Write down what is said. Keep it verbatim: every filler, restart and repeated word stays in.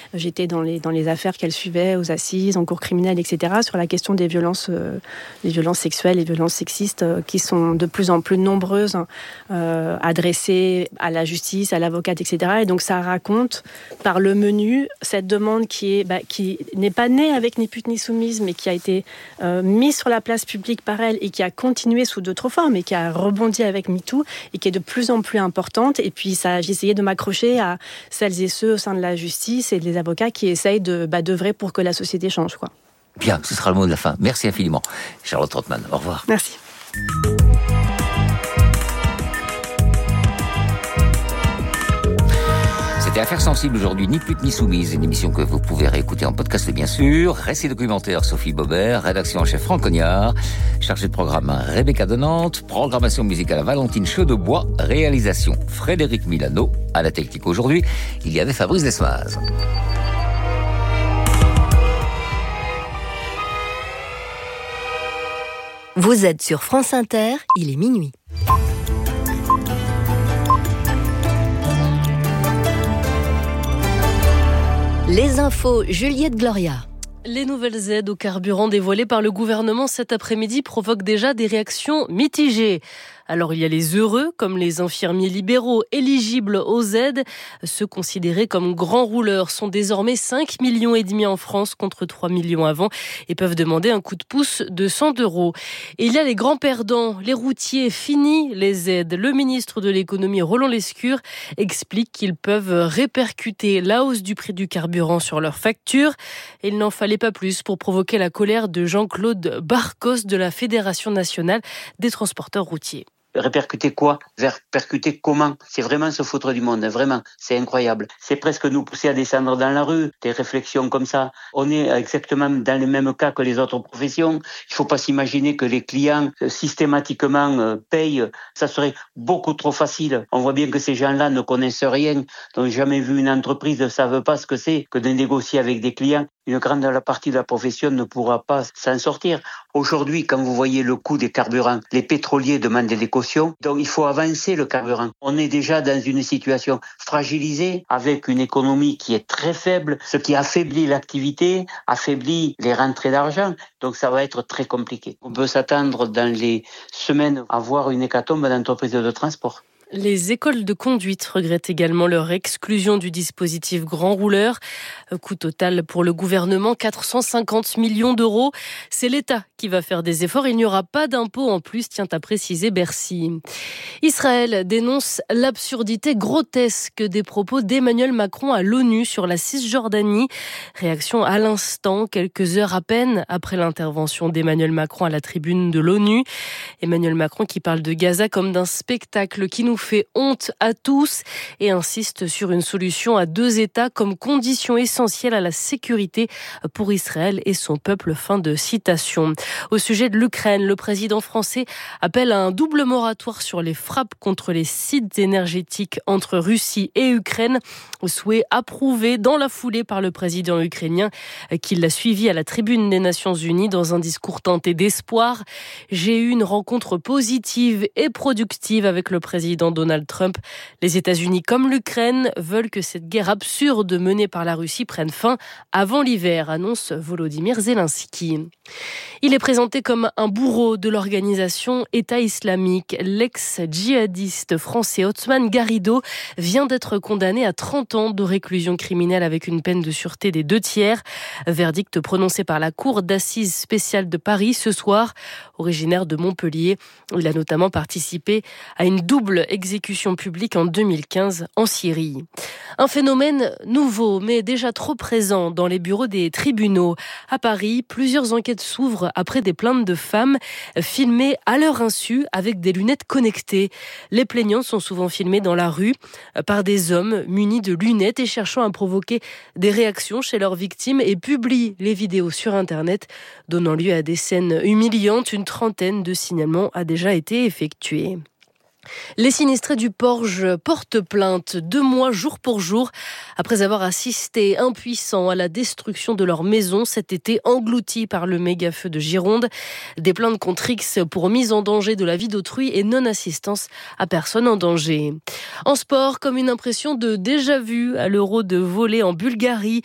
J'étais dans les, dans les affaires qu'elle suivait aux assises, en cours criminelle, et cetera, sur la question des violences, euh, les violences sexuelles, les violences sexistes euh, qui sont de plus en plus nombreuses, euh, adressées à la justice, à l'avocate, et cetera. Et donc ça raconte par le menu cette demande qui, est, bah, qui n'est pas née avec Ni pute ni soumise, mais qui a été euh, mise sur la place publique par elle et qui a continué sous d'autres formes et qui a rebondi avec MeToo et qui est de plus en plus importante. Et puis ça, j'ai essayé de m'accrocher à celles et ceux au sein de la justice et des avocats qui essayent de, bah, d'œuvrer pour que la société change, quoi. Bien, ce sera le mot de la fin. Merci infiniment, Charlotte Rothman. Au revoir. Merci. C'était Affaires sensibles aujourd'hui, Ni pute ni soumise, une émission que vous pouvez réécouter en podcast bien sûr. Récit documentaire Sophie Bobert, rédaction en chef Franck Cognard, chargé de programme Rebecca Denante, programmation musicale Valentine Chaudebois, réalisation Frédéric Milano, à la technique aujourd'hui, il y avait Fabrice Desmaz. Vous êtes sur France Inter, il est minuit. Les infos, Juliette Gloria. Les nouvelles aides au carburant dévoilées par le gouvernement cet après-midi provoquent déjà des réactions mitigées. Alors il y a les heureux, comme les infirmiers libéraux éligibles aux aides. Ceux considérés comme grands rouleurs sont désormais cinq millions et demi en France contre trois millions avant et peuvent demander un coup de pouce de cent euros. Et il y a les grands perdants, les routiers, fini les aides. Le ministre de l'économie Roland Lescure explique qu'ils peuvent répercuter la hausse du prix du carburant sur leurs factures. Et il n'en fallait pas plus pour provoquer la colère de Jean-Claude Barcos de la Fédération nationale des transporteurs routiers. Répercuter quoi? Répercuter comment? C'est vraiment se foutre du monde, vraiment, c'est incroyable. C'est presque nous pousser à descendre dans la rue, des réflexions comme ça. On est exactement dans le même cas que les autres professions. Il faut pas s'imaginer que les clients euh, systématiquement euh, payent. Ça serait beaucoup trop facile. On voit bien que ces gens-là ne connaissent rien, n'ont jamais vu une entreprise, ne savent pas ce que c'est que de négocier avec des clients. Une grande partie de la profession ne pourra pas s'en sortir. Aujourd'hui, quand vous voyez le coût des carburants, les pétroliers demandent des cautions, donc il faut avancer le carburant. On est déjà dans une situation fragilisée, avec une économie qui est très faible, ce qui affaiblit l'activité, affaiblit les rentrées d'argent, donc ça va être très compliqué. On peut s'attendre dans les semaines à voir une hécatombe d'entreprises de transport. Les écoles de conduite regrettent également leur exclusion du dispositif grand rouleur. Coût total pour le gouvernement, quatre cent cinquante millions d'euros. C'est l'État qui va faire des efforts. Il n'y aura pas d'impôt en plus, tient à préciser Bercy. Israël dénonce l'absurdité grotesque des propos d'Emmanuel Macron à l'ONU sur la Cisjordanie. Réaction à l'instant, quelques heures à peine après l'intervention d'Emmanuel Macron à la tribune de l'ONU. Emmanuel Macron qui parle de Gaza comme d'un spectacle qui nous fait honte à tous et insiste sur une solution à deux États comme condition essentielle à la sécurité pour Israël et son peuple. Fin de citation. Au sujet de l'Ukraine, le président français appelle à un double moratoire sur les frappes contre les sites énergétiques entre Russie et Ukraine. Souhait approuvé dans la foulée par le président ukrainien qui l'a suivi à la tribune des Nations Unies dans un discours teinté d'espoir. J'ai eu une rencontre positive et productive avec le président Donald Trump. Les États-Unis comme l'Ukraine veulent que cette guerre absurde menée par la Russie prenne fin avant l'hiver, annonce Volodymyr Zelensky. Il est présenté comme un bourreau de l'organisation État islamique. L'ex-djihadiste français Othman Garrido vient d'être condamné à trente ans de réclusion criminelle avec une peine de sûreté des deux tiers. Verdict prononcé par la Cour d'assises spéciale de Paris ce soir. Originaire de Montpellier, il a notamment participé à une double exécution publique en deux mille quinze en Syrie. Un phénomène nouveau, mais déjà trop présent dans les bureaux des tribunaux. À Paris, plusieurs enquêtes s'ouvrent après des plaintes de femmes filmées à leur insu avec des lunettes connectées. Les plaignants sont souvent filmés dans la rue par des hommes munis de lunettes et cherchant à provoquer des réactions chez leurs victimes et publient les vidéos sur Internet, donnant lieu à des scènes humiliantes. Une trentaine de signalements a déjà été effectué. Les sinistrés du Porge portent plainte deux mois jour pour jour après avoir assisté impuissants à la destruction de leur maison cet été engloutie par le méga-feu de Gironde. Des plaintes contre X pour mise en danger de la vie d'autrui et non-assistance à personne en danger. En sport, comme une impression de déjà-vu à l'Euro de volley en Bulgarie,